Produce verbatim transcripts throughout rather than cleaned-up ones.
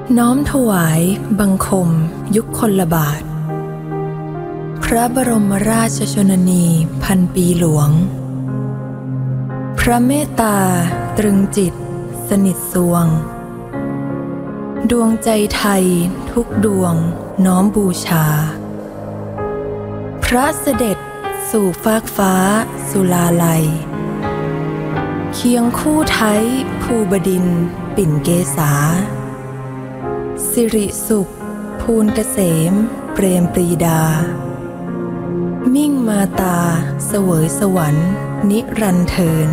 น้อมถวายบังคมยุคคลบาทพระบรมราชชนนีพันปีหลวงพระเมตตาตรึงจิตสนิทสวงดวงใจไทยทุกดวงน้อมบูชาพระเสด็จสู่ฟากฟ้าสุลาลัยเคียงคู่ไทยภูบดินทร์ปิ่นเกษาสิริสุขภูลเกษมเปรมปรีดามิ่งมาตาเสวยสวรรค์นิรันดร์เทิน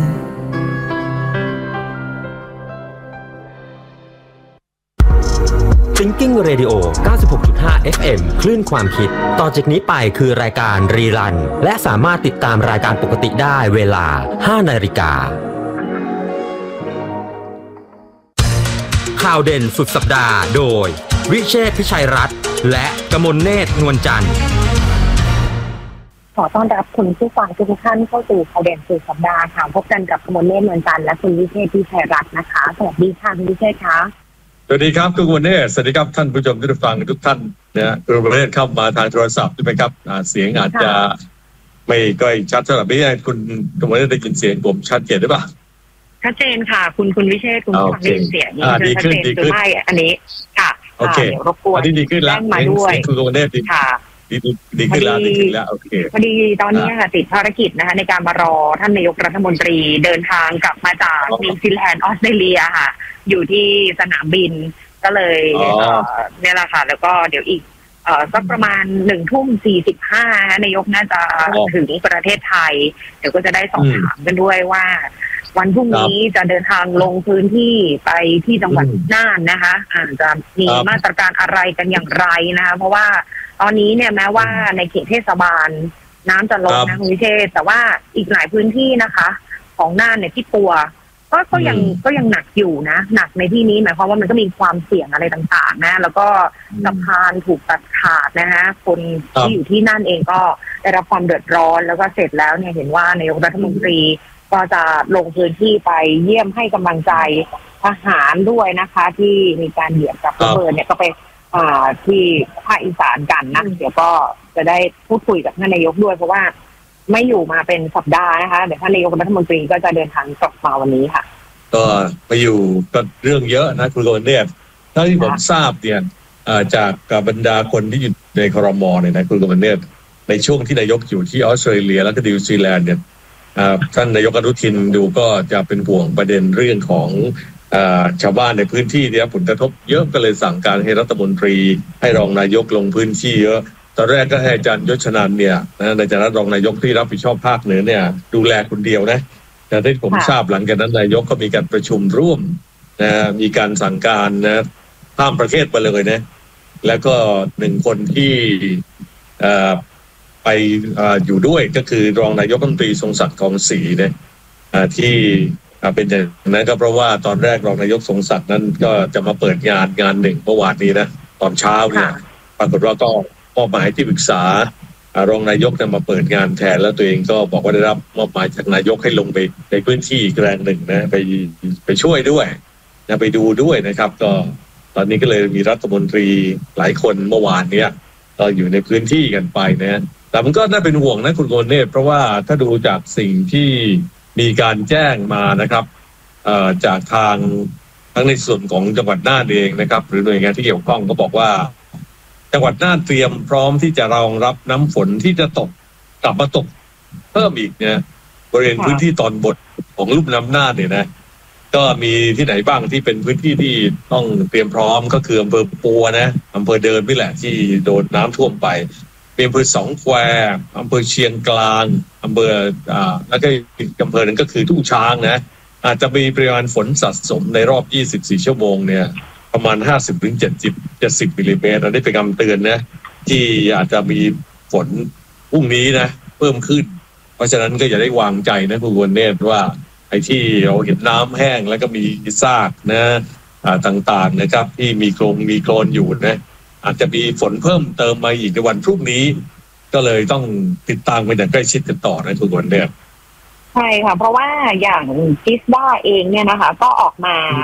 Thinking Radio เก้าสิบหกจุดห้า เอฟ เอ็ม คลื่นความคิดต่อจากนี้ไปคือรายการรีรันและสามารถติดตามรายการปกติได้เวลา ห้านาฬิกาข่าวเด่นสุดสัปดาห์โดยวิเชษฐ์พิชัยรัตน์และกมลเนตรนวลจันทร์ขอต้อนรับคุณผู้ฟังทุกท่านเข้าสู่ข่าวเด่นสุดสัปดาห์ค่ะพบกันกับกมลเนตรนวลจันทร์และคุณวิเชษฐ์พิชัยรัตน์นะคะสวัสดีค่ะคุณวิเชษฐ์คะสวัสดีครับคุณกมลเนตรสวัสดีครับท่านผู้ชมที่ฟังทุกท่านนะคุณกมลเนตรเข้ามาทางโทรศัพท์ใช่ไหมครับเสียงอาจจะไม่ค่อยชัดเท่าไหร่ไม่ใช่คุณกมลเนตรได้ยินเสียงผมชัดเจนหรือเปล่าชัดเจนค่ะคุณคุณวิเชษฐ์คุณฟังได้ยินเสียงดีขึ้นดีขึ้นไม่อันนี้ค่ะโอเครบกวนอันนี้ดีขึ้นแล้วมาด้วยคุณกมลเนตรดีค่ะดีดีขึ้นแล้วดีขึ้นแล้วโอเคพอดีตอนนี้ค่ะติดภารกิจนะคะในการมารอท่านนายกรัฐมนตรีเดินทางกลับมาจากนิวซีแลนด์ออสเตรเลียค่ะอยู่ที่สนามบินก็เลยเนี่ยแหละค่ะแล้วก็เดี๋ยวอีกเอ่อสักประมาณหนึ่งทุ่มสี่สิบห้านายกน่าจะถึงประเทศไทยเดี๋ยวก็จะได้สอบถามกันด้วยว่าวันพรุ่งนี้จะเดินทางลงพื้นที่ไปที่จังหวัดน่านนะคะอาจจะมีมาตรการอะไรกันอย่างไรนะคะเพราะว่าตอนนี้เนี่ยแม้ว่าในเขตเทศบาลน้ำจะลดนะคุณวิเชษฐ์แต่ว่าอีกหลายพื้นที่นะคะของน่านเนี่ยที่ปัวก็ก็ยังก็ยังหนักอยู่นะหนักในที่นี้หมายความว่ามันก็มีความเสี่ยงอะไรต่างๆนะแล้วก็สะพานถูกตัดขาดนะฮะคนที่อยู่ที่นั่นเองก็ได้รับความเดือดร้อนแล้วก็เสร็จแล้วเนี่ยเห็นว่านายกรัฐมนตรีก็จะลงพื้นที่ไปเยี่ยมให้กำลังใจทหารด้วยนะคะที่มีการเหยียบกับระเบิดเนี่ยก็ไปอ่าที่ภาคอีสานกันนะเดี๋ยวก็จะได้พูดคุยกับท่านนายกด้วยเพราะว่าไม่อยู่มาเป็นสัปดาห์นะคะเดี๋ยวท่านนายกรัฐมนตรีก็จะเดินทางกลับมาวันนี้ค่ะก็ไปอยู่ก็เรื่องเยอะนะคุณโรนเนี่ยเท่าที่ผมทราบเนี่ยจากบรรดาคนที่อยู่ในครม.เนี่ยนะคุณโรนเนี่ยในช่วงที่นายกอยู่ที่ออสเตรเลียแล้วก็นิวซีแลนด์เนี่ยท่านนายกอนุทินดูก็จะเป็นห่วงประเด็นเรื่องของชาวบ้านในพื้นที่ที่ได้รับผลกระทบเยอะก็เลยสั่งการให้รัฐมนตรีให้รองนายกลงพื้นที่เยอะตอนแรกก็ให้อาจารย์ยศนันท์เนี่ยนะในฐานะรองนายกที่รับผิดชอบภาคเหนือเนี่ยดูแลคนเดียวนะแต่ที่ผมทราบหลังจากนั้นนายกก็มีการประชุมร่วมนะมีการสั่งการนะข้ามประเทศไปเลยนะแล้วก็หนึ่งคนที่ไปอยู่ด้วยก็คือรองนายกรัฐมนตรีทรงศักดิ์กองศรีเนี่ยที่เป็นอย่างนั้นก็เพราะว่าตอนแรกรองนายกทรงศักดิ์นั้นก็จะมาเปิดงานงานหนึ่งเมื่อวานนี้นะตอนเช้าเนี่ยปรากฏว่าก็มอบหมายที่ปรึกษารองนายกเนี่ยมาเปิดงานแทนแล้วตัวเองก็บอกว่าได้รับมอบหมายจากนายกให้ลงไปในพื้นที่แรงหนึ่งนะไปไปช่วยด้วยนะไปดูด้วยนะครับก็ตอนนี้ก็เลยมีรัฐมนตรีหลายคนเมื่อวานเนี้ยก็อยู่ในพื้นที่กันไปนะแต่มันก็น่าเป็นห่วงนะคุณโกเนตเพราะว่าถ้าดูจากสิ่งที่มีการแจ้งมานะครับจากทางทั้งในส่วนของจังหวัดน่านเองนะครับหรือหน่วยงานที่เกี่ยวข้องก็บอกว่าจังหวัดน่านเตรียมพร้อมที่จะรองรับน้ำฝนที่จะตกกลับมาตกเพิ่มอีกเนี่ยบริเวณพื้นที่ตอนบนของลุ่มน้ำน่านเนี่ยนะก็มีที่ไหนบ้างที่เป็นพื้นที่ที่ต้องเตรียมพร้อมก็คืออำเภอปัวนะอำเภอเดิมนี่แหละที่โดนน้ำท่วมไปเป็นอำเภอสองแควอำเภอเชียงกลางอำเภออ่าแล้วก็อีกอำเภอหนึ่งก็คือทุ่งช้างนะอาจจะมีปริมาณฝนสะสมในรอบยี่สิบสี่ชั่วโมงเนี่ยประมาณห้าสิบถึงเจ็ดสิบ เจ็ดสิบมิลลิเมตรอันนี้เป็นคำเตือนนะที่อาจจะมีฝนพรุ่งนี้นะเพิ่มขึ้นเพราะฉะนั้นก็อย่าได้วางใจนะคุณวนเนตรว่าไอ้ที่เราเห็นน้ำแห้งแล้วก็มีซากนะอ่าต่างๆนะครับที่มีโคลนมีโคลนอยู่นะอาจจะมีฝนเพิ่มเติมมาอีกในวันพรุ่งนี้ก็เลยต้องติดตามกันอย่างใกล้ชิดกันต่อนะคุณวนเนตรใช่ค่ะเพราะว่าอย่างจิสด้าเองเนี่ยนะคะก็ออกมา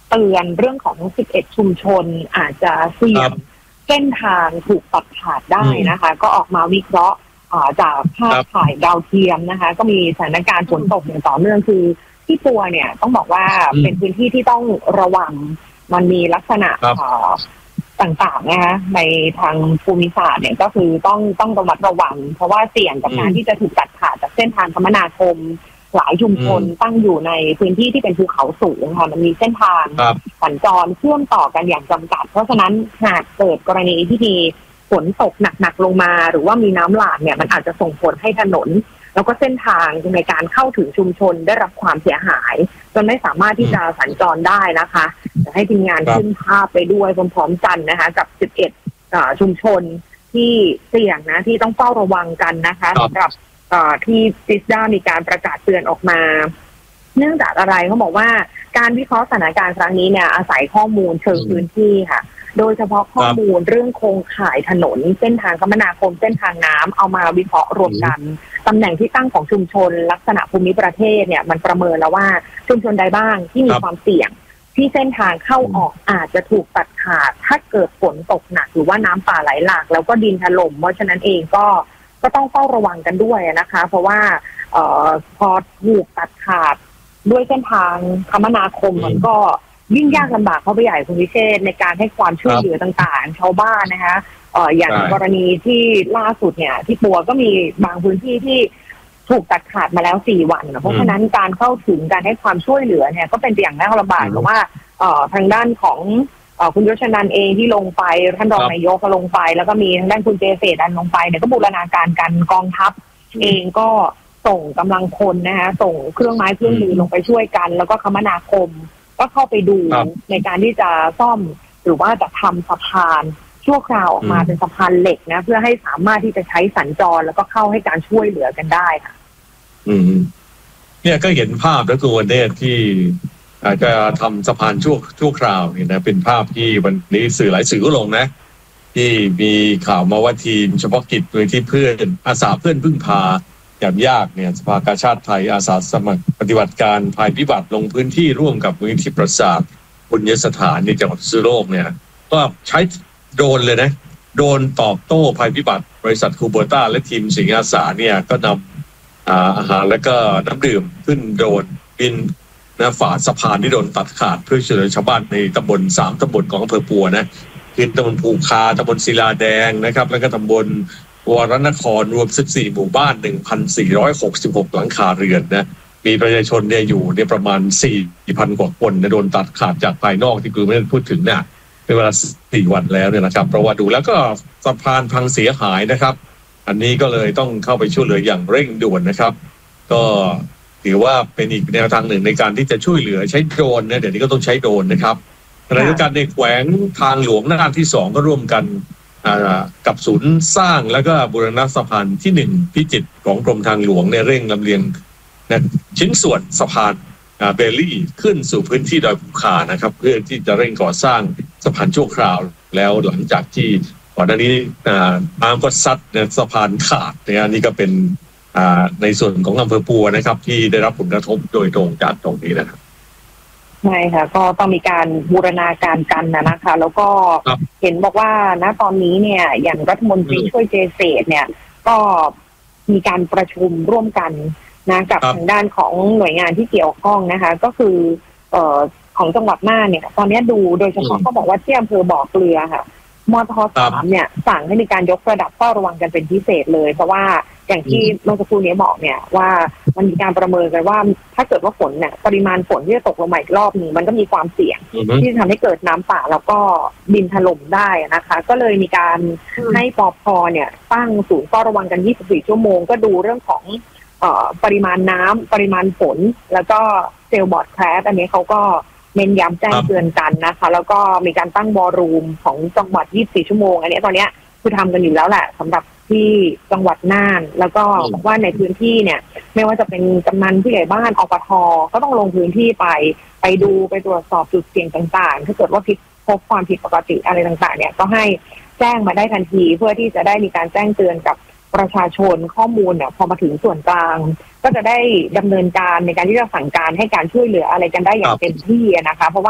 เตือนเรื่องของสิบเอ็ดชุมชนอาจจะเสี่ยงเส้นทางถูกตัดขาดได้นะคะก็ออกมาวิเคราะห์จากภาพถ่ายดาวเทียมนะคะก็มีสถานการณ์ฝนตกอย่างต่อเนื่องคือที่ปัวเนี่ยต้องบอกว่าเป็นพื้นที่ที่ต้องระวังมันมีลักษณะต่างๆนะคะในทางภูมิศาสตร์เนี่ยก็คือต้องต้องระมัดระวังเพราะว่าเสี่ยงกับการที่จะถูกตัดขาดจากเส้นทางคมนาคมหลายชุมชนตั้งอยู่ในพื้นที่ที่เป็นภูเขาสูงค่ะมันมีเส้นทางสัญจรเชื่อมต่อกันอย่างจำกัดเพราะฉะนั้นหากเกิดกรณีที่มีฝนตกหนักๆลงมาหรือว่ามีน้ำหลากเนี่ยมันอาจจะส่งผลให้ถนนแล้วก็เส้นทางในการเข้าถึงชุมชนได้รับความเสียหายจนไม่สามารถที่จะสัญจรได้นะคะจะให้ทีมงานขึ้นภาพไปด้วยพร้อมๆกันนะคะกับสิบเอ็ดชุมชนที่เสี่ยงนะที่ต้องเฝ้าระวังกันนะคะสำหรับที่ซิสด้ามีการประกาศเตือนออกมาเนื่องจากอะไรเขาบอกว่าการวิเคราะห์สถานการณ์ครั้งนี้เนี่ยอาศัยข้อมูลเชิงพื้นที่ค่ะโดยเฉพาะข้อมูลเรื่องโครงข่ายถนนเส้นทางคมนาคมเส้นทางน้ำเอามาวิเคราะห์รวมกันตำแหน่งที่ตั้งของชุมชนลักษณะภูมิประเทศเนี่ยมันประเมินแล้วว่าชุมชนใดบ้างที่มีความเสี่ยงที่เส้นทางเข้าออกอาจจะถูกตัดขาดถ้าเกิดฝนตกหนักหรือว่าน้ำป่าไหลหลากแล้วก็ดินถล่มเพราะฉะนั้นเองก็ก็ต้องเฝ้าระวังกันด้วยนะคะเพราะว่าเอ่อพอถูกตัดขาดด้วยเส้นทางคมนาคมมันก็ยิ่งยากลำบากเข้าไปใหญ่คุณวิเชษในการให้ความช่วยเหลือต่างๆชาวบ้านนะคะเอ่ออย่างกรณีที่ล่าสุดเนี่ยที่ปัวก็มีบางพื้นที่ที่ถูกตัดขาดมาแล้วสี่วันเพราะฉะนั้นการเข้าถึงการให้ความช่วยเหลือเนี่ยก็เป็นอย่างน่าลำบากเพราะว่าเอ่อทางด้านของคุณยศนันท์เองที่ลงไปท่านรองนายกก็ลงไปแล้วก็มีทางด้านคุณเจเศษอันลงไปเนี่ยก็บูรณาการกันกองทัพเองก็ส่งกำลังคนนะคะส่งเครื่องไม้เครื่องมือลงไปช่วยกันแล้วก็คมนาคมก็เข้าไปดูในการที่จะซ่อมหรือว่าจะทำสะพานชั่วคราวออกมาเป็นสะพานเหล็กนะเพื่อให้สามารถที่จะใช้สัญจรแล้วก็เข้าให้การช่วยเหลือกันได้ค่ะอืมเนี่ยก็เห็นภาพแล้วตัวเนตที่อาจจะทำสะพานชั่วชั่วคราวเนี่ยนะเป็นภาพที่วันนี้สื่อหลายสื่อก็ลงนะที่มีข่าวมาว่าทีมเฉพาะกิจโดยที่เพื่อนอาสาเพื่อนพึ่งพายามยากเนี่ยสภากาชาติไทยอาสาสมัครปฏิบัติการภัยพิบัติลงพื้นที่ร่วมกับมูลนิธิประสาทบุญยสถานในจังหวัดพิษณุโลกเนี่ยก็ใช้โดรนเลยนะโดรนตอบโต้ภัยพิบัติบริษัทคูโบต้าและทีมสิงห์อาสาเนี่ยก็นำอาอาหารและก็น้ำดื่มขึ้นโดรนบินนะฝ่าสะพานที่โดนตัดขาดเพื่อช่วยเหลือชาวบ้านในตำบลสามตำบลของอำเภอปัวนะคือตำบลภูคาตำบลศิลาแดงนะครับแล้วก็ตำบลวรนครรวมสิบสี่หมู่บ้าน หนึ่งพันสี่ร้อยหกสิบหก หลังคาเรือนนะมีประชาชนเนี่ยอยู่ในประมาณ สี่พัน กว่าคนนะโดนตัดขาดจากภายนอกที่คือไม่ได้พูดถึงเนี่ยเป็นเวลาสี่วันแล้วเนี่ยนะครับเพราะว่าดูแล้วก็สะพานพังเสียหายนะครับอันนี้ก็เลยต้องเข้าไปช่วยเหลืออย่างเร่งด่วนนะครับก็ถือว่าเป็นอีกแนวทางหนึ่งในการที่จะช่วยเหลือใช้โดรนนะเดี๋ยวนี้ก็ต้องใช้โดรนนะครับขณะเดียวกันในแขวงทางหลวงน่านที่สองก็ร่วมกันกับศูนย์สร้างแล้วก็บูรณะสะพานที่หนึ่งพิจิตรของกรมทางหลวงในเร่งลำเลียงนะชิ้นส่วนสะพานเบลลี่ขึ้นสู่พื้นที่ดอยภูคานะครับเพื่อที่จะเร่งก่อสร้างสะพานชั่วคราวแล้วหลังจากที่ก่อนหน้านี้น้ำก็ซัดสะพานขาดเนี่ยนี่ก็เป็นในส่วนของอำเภอปัวนะครับที่ได้รับผลกระทบโดยตรงจากตรงนี้นะครับใช่ค่ะก็ต้องมีการบูรณาการกันนะนะคะแล้วก็เห็นบอกว่าณตอนนี้เนี่ยอย่างรัฐมนตรีช่วยเจเศษเนี่ยก็มีการประชุมร่วมกันนะกับทางด้านของหน่วยงานที่เกี่ยวข้องนะคะก็คือเอ่อของจังหวัดน่านเนี่ยตอนนี้ดูโดยเฉพาะก็บอกว่าที่อำเภอบ่อเกลือค่ะมท.สามเนี่ยสั่งให้มีการยกระดับเฝ้าระวังกันเป็นพิเศษเลยเพราะว่าอย่างที่เมื่อสักครู่นี้บอกเนี่ยว่ามันมีการประเมินกันว่าถ้าเกิดว่าฝนเนี่ยปริมาณฝนที่จะตกลงมาอีกรอบนึงมันก็มีความเสี่ยงที่จะทำให้เกิดน้ำป่าแล้วก็ดินถล่มได้นะคะก็เลยมีการให้ปภ.เนี่ยตั้งศูนย์เฝ้าระวังกันยี่สิบสี่ชั่วโมงก็ดูเรื่องของเอ่อปริมาณน้ำปริมาณฝนแล้วก็เซลล์บอร์ดแคสอันนี้เขาก็เน้นย้ำแจ้งเตือนกันนะคะแล้วก็มีการตั้งวอลลุ่มของจังหวัดยี่สิบสี่ชั่วโมงอันนี้ตอนนี้คือทำกันอยู่แล้วแหละสำหรับที่จังหวัดน่านแล้วก็บอกว่าในพื้นที่เนี่ยไม่ว่าจะเป็นกำนันผู้ใหญ่บ้านอปท.ก็ต้องลงพื้นที่ไปไปดูไปตรวจสอบจุดเสี่ยงต่างๆถ้าเกิดว่าพบความผิดปกติอะไรต่างๆเนี่ยก็ให้แจ้งมาได้ทันทีเพื่อที่จะได้มีการแจ้งเตือนกับประชาชนข้อมูลเนี่ยพอมาถึงส่วนกลางก็จะได้ดำเนินการในการที่จะสั่งการให้การช่วยเหลืออะไรกันได้อย่างเต็มที่นะคะเพราะว่า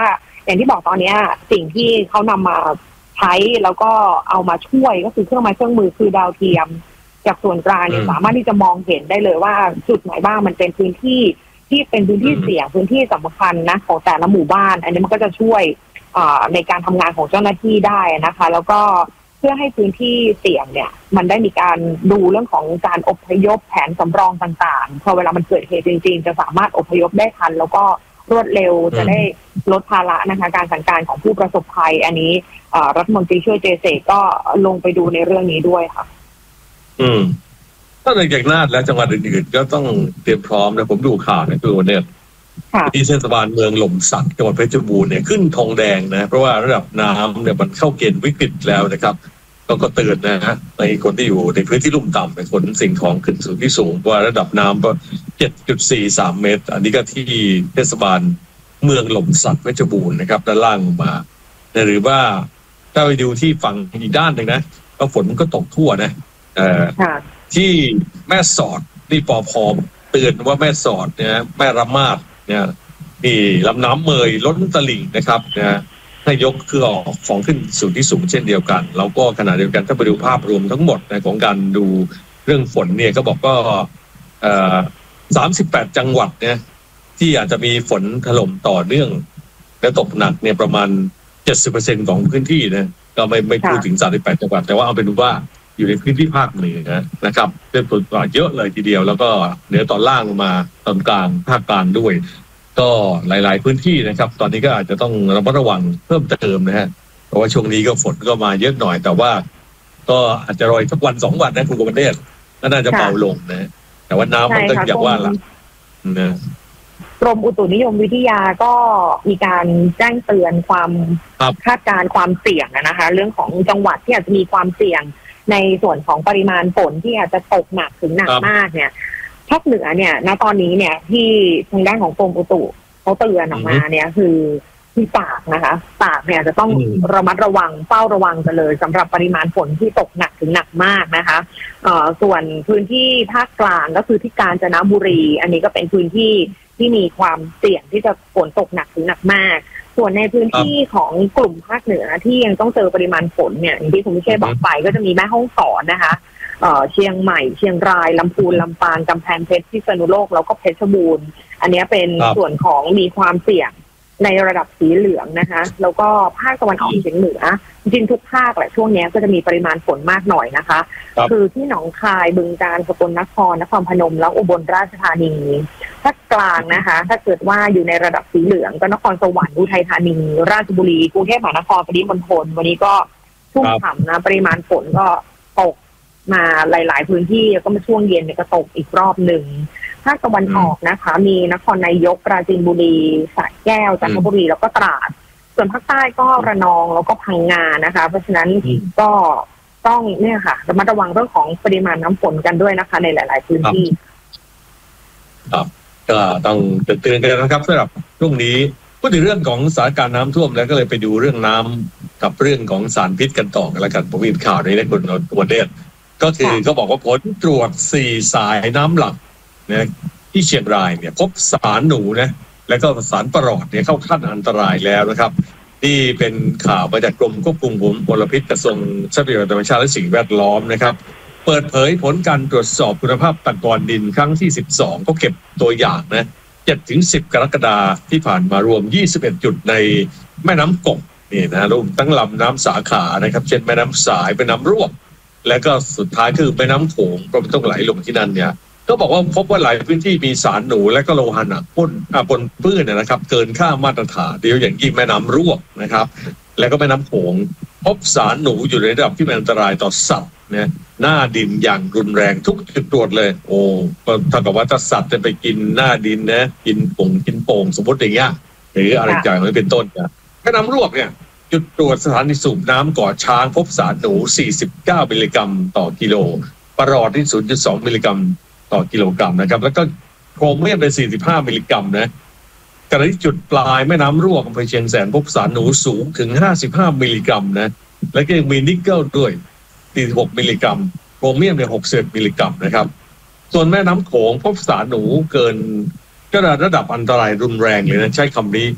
อย่างที่บอกตอนนี้สิ่งที่เขานำมาใช้แล้วก็เอามาช่วยก็คือเครื่องไม้เครื่องมือคือดาวเทียมจากส่วนกลางเนี่ยสามารถที่จะมองเห็นได้เลยว่าจุดไหนบ้างมันเป็นพื้นที่ที่เป็นพื้นที่เสี่ยงพื้นที่สำคัญนะของแต่ละหมู่บ้านอันนี้มันก็จะช่วยในการทำงานของเจ้าหน้าที่ได้นะคะแล้วก็เพื่อให้พื้นที่เสี่ยงเนี่ยมันได้มีการดูเรื่องของการอพยพแผนสำรองต่างๆพอเวลามันเกิดเหตุจริงๆจะสามารถอพยพได้ทันแล้วก็รวดเร็วจะได้ลดภาระนะคะการสั่งการของผู้ประสบภัยอันนี้รัฐมนตรีช่วยเจเซก็ลงไปดูในเรื่องนี้ด้วยค่ะอืมถ้าหลังจากน่านและจังหวัดอื่นๆก็ต้องเตรียมพร้อมนะผมดูข่าวในตัวเนี่ยที่เทศบาลเมืองหล่มสักจังหวัดเพชรบูรณ์เนี่ยขึ้นธงแดงนะเพราะว่าระดับน้ำเนี่ยมันเข้าเกณฑ์วิกฤตแล้วนะครับก็ก็เตือนนะฮะในคนที่อยู่ในพื้นที่ลุ่มต่ำในคนสิ่งของขึ้นสู่ที่สูงว่าระดับน้ำก็ เจ็ดจุดสี่สาม เมตรอันนี้ก็ที่เทศบาลเมืองหล่มสักเพชรบูรณ์นะครับด้านล่างมาหรือว่าถ้าไปดูที่ฝั่งอีกด้านหนึ่งนะก็ฝนมันก็ตกทั่วนะเอ่อที่แม่สอดที่ปอพอมเตือนว่าแม่สอดเนี่ยแม่ระมาดเนี่ยที่ลำน้ำเมยล้นตลิ่งนะครับนะให้ยกคือออกของขึ้นสู่ที่สูงเช่นเดียวกันแล้วก็ขณะเดียวกันถ้าไปดูภาพรวมทั้งหมดนะของการดูเรื่องฝนเนี่ยก็บอกก็เอ่อสามสิบแปดจังหวัดเนี่ยที่อาจจะมีฝนถล่มต่อเนื่องและตกหนักเนี่ยประมาณ เจ็ดสิบเปอร์เซ็นต์ ของพื้นที่นะก็ไม่ไม่พูดถึงสามสิบแปดจังหวัดแต่ว่าเอาเป็นว่าอยู่ในพื้นที่ภาคเหนือนะครับเป็นฝนตกเยอะเลยทีเดียวแล้วก็เหนือตอนล่างมาตอนกลางภาคกลางด้วยก็หลายๆพื้นที่นะครับตอนนี้ก็อาจจะต้องระมัดระวังเพิ่มเติมนะฮะเพราะว่าช่วงนี้ก็ฝนก็มาเยอะหน่อยแต่ว่าก็อาจจะรอสักวันสองวันนะคุณกมลเนตรก็น่าจะเบาลงนะแต่ว่าน้ำมันก็อย่างว่าล่ะนะกรมอุตุนิยมวิทยาก็มีการแจ้งเตือนความคาดการณ์ความเสี่ยงนะคะเรื่องของจังหวัดที่อาจจะมีความเสี่ยงในส่วนของปริมาณฝนที่อาจจะตกหนักถึงหนักมากเนี่ยภาคเหนือเนี่ยณตอนนี้เนี่ยที่ทางด้านของกรมอุตุเขาเตือนออกมาเนี่ยคือที่ตากนะคะตากเนี่ยจะต้องระมัดระวังเฝ้าระวังกันเลยสำหรับปริมาณฝนที่ตกหนักถึงหนักมากนะคะเอ่อส่วนพื้นที่ภาคกลางก็คือที่กาญจนบุรีอันนี้ก็เป็นพื้นที่ที่มีความเสี่ยงที่จะฝนตกหนักถึงหนักมากส่วนในพื้นที่ของกลุ่มภาคเหนือที่ยังต้องเจอปริมาณฝนเนี่ยอย่างที่คุณพิเชษบอกไปก็จะมีแม่ฮ่องสอนนะคะเอ่อเชียงใหม่เชียงรายลำพูนลำปางกำแพงเพชรพิษณุโลกแล้วก็เพชรบูรณ์อันนี้เป็นส่วนของมีความเสี่ยงในระดับสีเหลืองนะคะแล้วก็ภาคตะวันออกเฉียงเหนือจริงทุกภาคแหละช่วงนี้ก็จะมีปริมาณฝนมากหน่อยนะคะคือที่หนองคายบึงกาฬสกลนครนครพนมแล้วอุบลราชธานีภาคกลางนะคะถ้าเกิดว่าอยู่ในระดับสีเหลืองก็นครสวรรค์อุทัยธานีราชบุรีกรุงเทพมหานครปริมณฑลวันนี้ก็ชุ่มฉ่ำนะปริมาณฝนก็ตกมาหลายๆพื้นที่แล้วก็มาช่วงเย็นก็ตกอีกรอบหนึ่งภาคตะวันออกนะคะมีนครนายกปราจีนบุรีสระแก้วจันทบุรีแล้วก็ตราดส่วนภาคใต้ก็ระนองแล้วก็พังงานะคะเพราะฉะนั้นก็ต้องเนี่ยค่ะระมัดระวังเรื่องของปริมาณน้ำฝนกันด้วยนะคะในหลายๆพื้นที่ครับก็ต้องเตือนกันนะครับสำหรับช่วงนี้พูดถึงเรื่องของสถานการณ์น้ำท่วมแล้วก็เลยไปดูเรื่องน้ำกับเรื่องของสารพิษกันต่อกันแล้วกันผมมีข่าวนี้นะคุณวันเดชก็คือเขาบอกว่าผลตรวจสี่สายน้ำหลักนะที่เชียงรายเนี่ยพบสารหนูนะแล้วก็สารปรอดเนี่ยเข้าขั้นอันตรายแล้วนะครับที่เป็นข่าวมาจากกรมควบคุมมลพิษกระทรวงทรัพยากรธรรมชาติและสิ่งแวดล้อมนะครับเปิดเผยผลการตรวจสอบคุณภาพตะกอนดินครั้งที่สิบสองก็เก็บตัวอย่างนะ เจ็ดถึงสิบ กรกฎาคมที่ผ่านมารวมยี่สิบเอ็ดจุดในแม่น้ำกกนี่นะรวมทั้งลำน้ำสาขานะครับเช่นแม่น้ำสายแม่น้ำรวกและก็สุดท้ายคือแม่น้ำโขงก็ต้องไหลลงที่นั่นเนี่ยก็บอกว่าพบว่าหลายพื้นที่มีสารหนูและก็โลหะหนักปนปนเปื้อนนะครับเกินค่ามาตรฐานเดียวอย่างยิ่งแม่น้ำรวกนะครับและก็แม่น้ำโขงพบสารหนูอยู่ในระดับที่เป็นอันตรายต่อสัตว์เนี่ยหน้าดินอย่างรุนแรงทุกจุดตรวจเลยโอ้ก็เท่ากับว่าถ้าสัตว์จะไปกินหน้าดินนะกินป่งกินโป่งสมมติอย่างเงี้ยหรืออะไรอย่างนี้เป็นต้นนะแม่น้ำรวกเนี่ยจุดตรวจสถานีสูบน้ำก่อช้างพบสารหนูสี่สิบเก้ามิลลิกรัมต่อกิโลปรอดที่ ศูนย์จุดสอง มิลลิกรัมต่อกิโลกรัมนะครับแล้วก็โครเมียมเป็นสี่สิบห้ามิลลิกรัมนะขณะที่จุดปลายแม่น้ำรวกอำเภอเชียงแสนพบสารหนูสูงถึงห้าสิบห้ามิลลิกรัมนะและก็ยังมีนิกเกิลด้วยสี่สิบหกมิลลิกรัมโครเมียมเนี่ยหกสิบมิลลิกรัมนะครับส่วนแม่น้ำโขงพบสารหนูเกินก็ระดับอันตรายรุนแรงเลยนะใช้คำนี้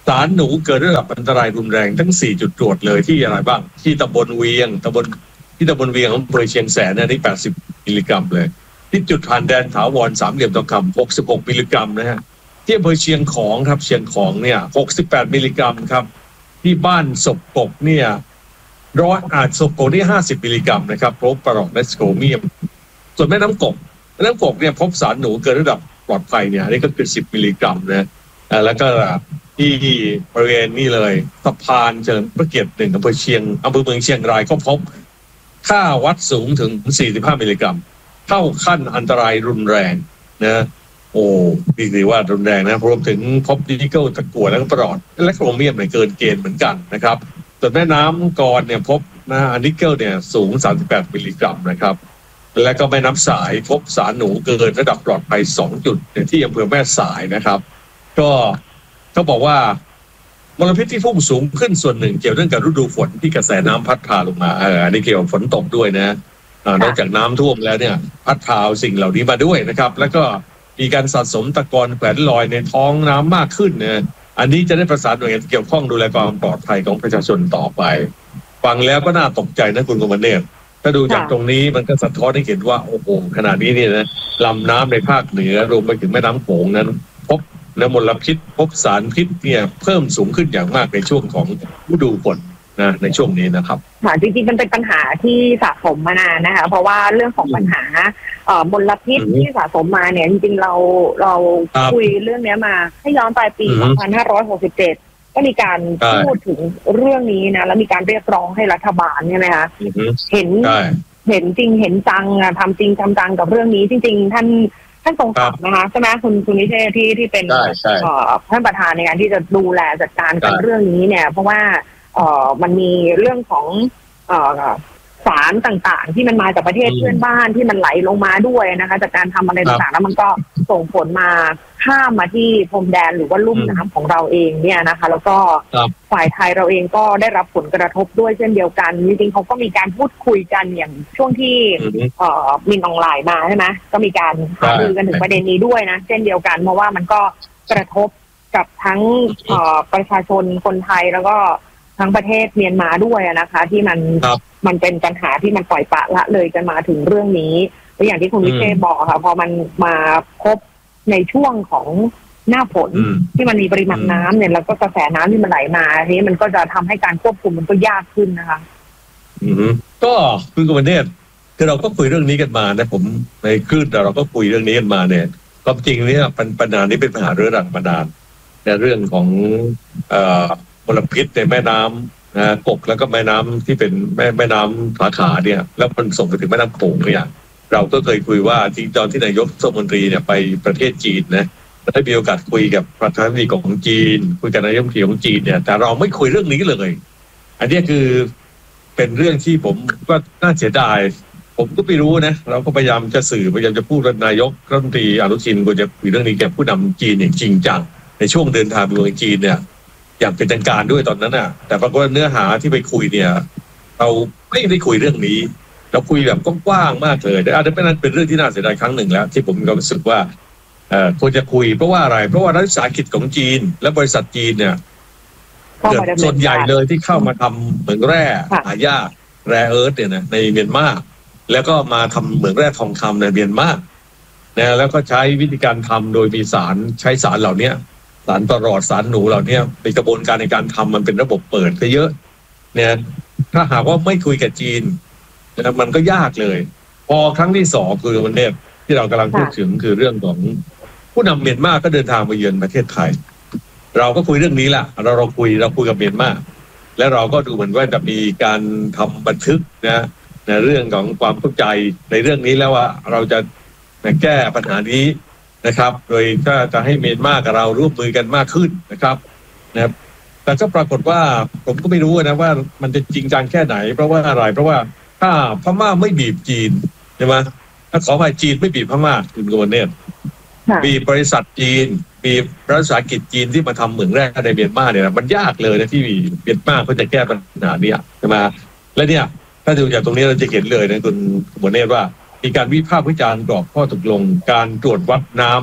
สารหนูเกิดระดับอันตรายรุนแรงทั้งสี่จุดตรวจเลยที่อะไรบ้างที่ตำบลเวียงตำบลที่ตำบลเวียงของอำเภอเชียงแสนเนี่ยนี่แปดสิบมิลลิกรัมเลยที่จุดผ่านแดนถาวรสามเหลี่ยมทองคำหกสิบหกมิลลิกรัมนะฮะที่อำเภอเชียงของครับเชียงของเนี่ยหกสิบแปดมิลลิกรัมครับที่บ้านศพกกเนี่ยร้อยอาจศพกกนี่ห้าสิบมิลลิกรัมนะครับพบปรอกและสโคเมียมส่วนแม่น้ำกกแม่น้ำกกเนี่ยพบสารหนูเกินระดับปลอดภัยเนี่ยนี่ก็คือสิบมิลลิกรัมนะแล้วก็ที่บริเวณนี้เลยสะพานเฉลิมพระเกียรติหนึ่งอำเภอเชียงอำเภอเมืองเชียงรายก็พบค่าวัดสูงถึงสี่สิบห้ามิลลิกรัมเข้าขั้นอันตรายรุนแรงนะโอ้ดีดีว่ารุนแรงนะรวมถึงพบนิกเกิลตะกั่วแล้วก็ปลอดและโครเมียมเนี่ยเกินเกณฑ์เหมือนกันนะครับส่วนแม่น้ำกรเนี่ยพบนะนิกเกิลเนี่ยสูงสามสิบแปดมิลลิกรัมนะครับและก็แม่น้ำสายพบสารหนูเกินระดับปลอดภัยสองจุดที่อำเภอแม่สายนะครับก็เขาบอกว่ามลพิษที่พุ่งสูงขึ้นส่วนหนึ่งเกี่ยวเรื่องกับฤดูฝนที่กระแสน้ำพัดพาลงมาเอออันนี้เกี่ยวกับฝนตกด้วยนะนอกจากน้ำท่วมแล้วเนี่ยพัดพาสิ่งเหล่านี้มาด้วยนะครับแล้วก็มีการสะสมตะกอนแขวนลอยในท้องน้ำมากขึ้นนะอันนี้จะได้ประสานหน่วยงานเกี่ยวข้องดูแลความปลอดภัยของประชาชนต่อไปฟังแล้วก็น่าตกใจนะคุณกมลเนตรถ้าดูจากตรงนี้มันก็สะท้อนให้เห็นว่าโอ้โหขนาดนี้เนี่ยนะลำน้ำในภาคเหนือรวมไปถึงแม่น้ำโขงนั้นพบและมลพิษพบสารพิษเนี่ยเพิ่มสูงขึ้นอย่างมากในช่วงของฤดูฝนนะในช่วงนี้นะครับค่ะจริงๆมันเป็นปัญหาที่สะสมมานานนะคะเพราะว่าเรื่องของปัญหาเอ่อมลพิษที่สะสมมาเนี่ยจริงๆเราเราคุยเรื่องนี้มาให้ย้อนไปปีสองพันห้าร้อยหกสิบเจ็ดก็มีการพูดถึงเรื่องนี้นะแล้วมีการเรียกร้องให้รัฐบาลใช่ไหมคะเห็นเห็นจริงเห็นจังทำจริงทำจังกับเรื่องนี้จริงๆท่านท่านทรงศักดิ์นะคะใช่ไหมคุณคุณนิเทศที่ที่เป็นท่านประธานในการที่จะดูแลจัดการกันเรื่องนี้เนี่ยเพราะว่าเอ่อมันมีเรื่องของเอ่อสารต่างๆที่มันมาจากประเทศเพื่อนบ้านที่มันไหลลงมาด้วยนะคะจากการทำอะไรต่างๆแล้วมันก็ส่งผลมาข้ามมาที่พรมแดนหรือว่าลุ่มน้ำของเราเองเนี่ยนะคะแล้วก็ฝ่ายไทยเราเองก็ได้รับผลกระทบด้วยเช่นเดียวกันจริงๆเขาก็มีการพูดคุยกันอย่างช่วงที่เอ่อมินออนไลน์มาใช่ไหมก็มีการหารือกันถึงประเด็นนี้ด้วยนะเช่นเดียวกันเพราะว่ามันก็กระทบกับทั้งเอ่อประชาชนคนไทยแล้วก็ทั้งประเทศเมียนมาด้วยนะคะที่มันมันเป็นปัญหาที่มันปล่อยปละละเลยกันมาถึงเรื่องนี้และอย่างที่คุณวิเชษบอกค่ะพอมันมาพบในช่วงของหน้าฝนที่มันมีปริมาณน้ำเนี่ยแล้วก็กระแสน้ำที่มันไหลมาทีนี้มันก็จะทำให้การควบคุมมันก็ยากขึ้นนะคะอืมก็คุณกมลเนตรคือเราก็คุยเรื่องนี้กันมานะผมในคลื่นเราก็คุยเรื่องนี้กันมาเนี่ยความจริงเนี่ยปัญหานี้เป็นปัญหาเรื้อรังมานานในเรื่องของเอ่อมลพิษในแม่น้ำนะกกแล้วก็แม่น้ำที่เป็นแม่แม่น้ำสาขาเนี่ยแล้วมันส่งไปถึงแม่น้ำโขงเนี่ยเราก็เคยคุยว่าที่ตอนที่นายกรัฐมนตรีเนี่ยไปประเทศจีนนะได้มีโอกาสคุยกับประธานาธิบดีของจีนคุยกับนายกรัฐมนตรีของจีนเนี่ยแต่เราไม่คุยเรื่องนี้เลยอันนี้คือเป็นเรื่องที่ผมก็น่าเสียดายผมก็ไม่รู้นะเราก็พยายามจะสื่อพยายามจะพูดว่านายกรัฐมนตรีอนุทินควรจะคุยเรื่องนี้แก่ผู้นำจีนอย่างจริงจังในช่วงเดินทางไปเมืองจีนเนี่ยอย่างเป็นทางการด้วยตอนนั้นน่ะแต่ปรากฏว่าเนื้อหาที่ไปคุยเนี่ยเราไม่ได้คุยเรื่องนี้เราคุยแบบกว้างๆมากเลยแต่อาจจะเป็นเป็นเรื่องที่น่าเสียดายครั้งหนึ่งแล้วที่ผมก็รู้สึกว่าเอ่อควรจะคุยเพราะว่าอะไรเพราะว่ารัฐวิสาหกิจของจีนและบริษัทจีนเนี่ยเกิดส่วนใหญ่เลยที่เข้ามาทำเหมืองแร่หายากแร่เอิร์ธเนี่ยนะในเมียนมาแล้วก็มาทำเหมืองแร่ทองคำในเมียนมานะแล้วก็ใช้วิธีการทำโดยมีสารใช้สารเหล่านี้สารปลอดสารหนูเหล่านี้ในกระบวนการในการทำมันเป็นระบบเปิดซะเยอะเนี่ยถ้าหากว่าไม่คุยกับจีนนะมันก็ยากเลยพอครั้งที่สองคือวันนี้ที่เรากำลังพูดถึงคือเรื่องของผู้นำเมียนมาก็เดินทางมาเยือนประเทศไทยเราก็คุยเรื่องนี้แหละเราเราคุยเราคุยกับเมียนมาและเราก็ดูเหมือนว่าจะมีการทำบันทึกนะในเรื่องของความเข้าใจในเรื่องนี้แล้วว่าเราจะแก้ปัญหานี้นะครับโดยถ้าจะให้เมียนมากับเราร่วมมือกันมากขึ้นนะครับนะครับแต่ก็ปรากฏว่าผมก็ไม่รู้นะว่ามันจะจริงจังแค่ไหนเพราะว่าอะไรเพราะว่าถ้าพม่าไม่บีบจีนใช่ไหมถ้าขอให้จีนไม่บีบพม่าคุณกมลเนตรบีบบริษัทจีนบีบรัฐวิสาหกิจจีนที่มาทำเหมืองแร่ในเมียนมาเนี่ยมันยากเลยนะที่เมียนมาเขาจะแก้ปัญหานี้ใช่ไหมและเนี่ยถ้าดูจากตรงนี้เราจะเห็นเลยนะคุณกมลเนตรว่ามีการวิพากษ์วิจารณ์กรอบข้อตกลงการตรวจวัดน้ำ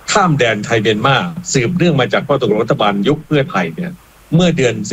ข้ามแดนไทยเมียนมาสืบเนื่องมาจากข้อตกลงรัฐบาลยุคเพื่อไทยเนี่ยเมื่อเดือน